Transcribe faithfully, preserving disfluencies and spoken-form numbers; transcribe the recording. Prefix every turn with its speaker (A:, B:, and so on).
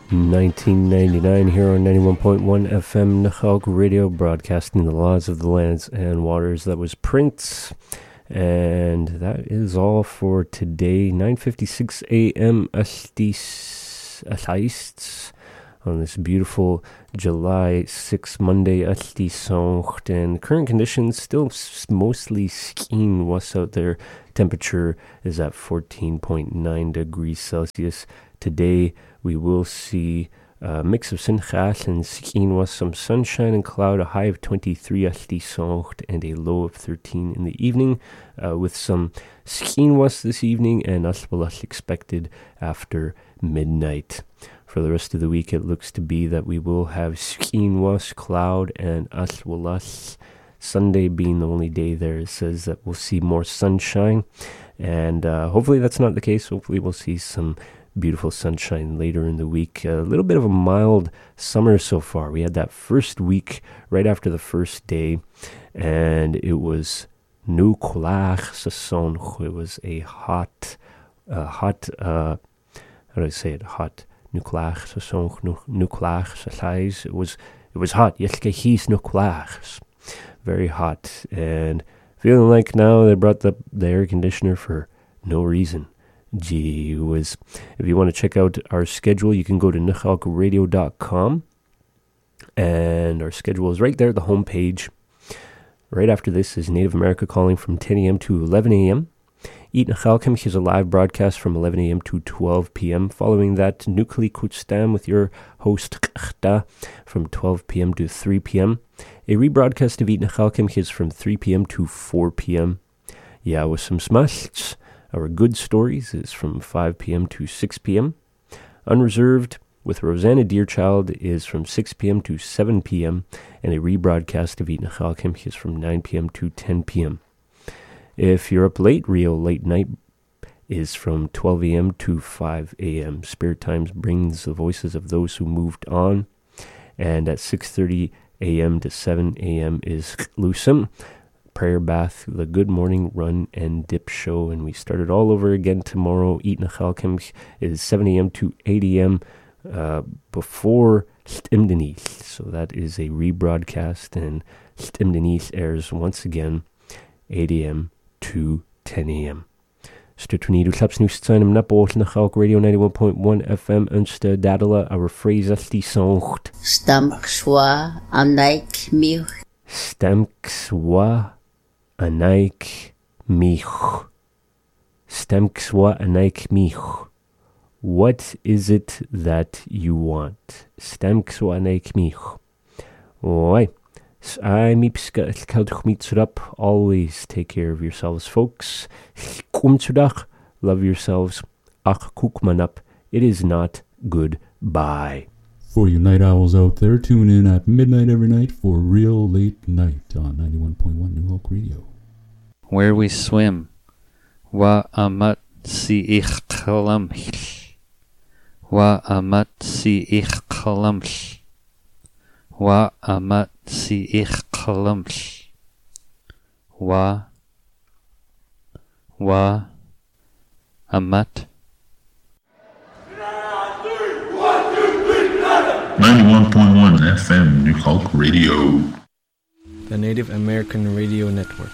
A: nineteen ninety-nine here on ninety-one point one F M Nachalk Radio, broadcasting the laws of the lands and waters. That was Prince, and that is all for today. nine fifty-six a.m. Astis on this beautiful July sixth Monday Astisoncht, and current conditions still mostly skiing was out there. Temperature is at fourteen point nine degrees Celsius. Today we will see a mix of Sinchas and Skinwas, some sunshine and cloud, a high of twenty-three Astisoncht and a low of thirteen in the evening, uh, with some Skinwas this evening and Aswalas expected after midnight. For the rest of the week, it looks to be that we will have Skinwas, cloud, and Aswalas. Sunday being the only day there, it says that we'll see more sunshine, and uh, hopefully that's not the case. Hopefully we'll see some beautiful sunshine later in the week. A little bit of a mild summer so far. We had that first week right after the first day, and it was nuklaag saison. It was a hot, uh, hot, uh, how do I say it? Hot nuklaag saison, nuklaag saison. It was, it was hot. Yeskehis nuklaag. Very hot, and feeling like now they brought the, the air conditioner for no reason. Gee whiz. If you want to check out our schedule, you can go to nachalk radio dot com, and our schedule is right there at the homepage. Right after this is Native America Calling from ten a.m. to eleven a.m. Eat Nachalkim is a live broadcast from eleven a.m. to twelve p.m. Following that, Nukli Kutstam with your host Khta from twelve p.m. to three p.m. A rebroadcast of Eat Nachalkim is from three p.m. to four p.m. Yeah, with some smash. Our Good Stories is from five p.m. to six p.m. Unreserved with Rosanna Deerchild is from six p.m. to seven p.m. And a rebroadcast of Eat Nachalkim is from nine p.m. to ten p.m. If you're up late, Rio Late Night is from twelve a.m. to five a.m. Spirit Times brings the voices of those who moved on. And at six thirty a.m. to seven a.m. is Lucim, Prayer Bath, the Good Morning Run and Dip Show, and we start it all over again tomorrow. Eat Nachalkim is seven a.m. to eight a.m. Uh, before Stimdenis, so that is a rebroadcast, and Stimdenis airs once again eight a.m. to ten a.m. Stutwini du klaps nu steinem napo Nachalk Radio ninety-one point one F M unste dadela our phrase Astisoncht.
B: Stamkswa anaik mich.
A: Stamkswa anaik mich. Stamkswa anaik mich. What is it that you want? Stamkswa anaik mich. Oi. I mipska kalduchmitsurap. Always take care of yourselves, folks. Kumtsudach. Love yourselves. Ach kukmanap. It is not goodbye.
C: For you night owls out there, tune in at midnight every night for Real Late Night on ninety-one point one New York Radio.
D: Where we swim. Wa amat si ich kalamch. Wa amat si ich kalamch. Wa amat si ich kalamch. Wa. Wa. Amat.
E: ninety-one point one F M Nachalk Radio.
F: The Native American Radio Network.